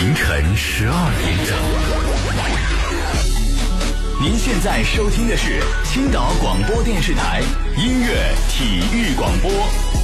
凌晨12点整。您现在收听的是青岛广播电视台音乐体育广播。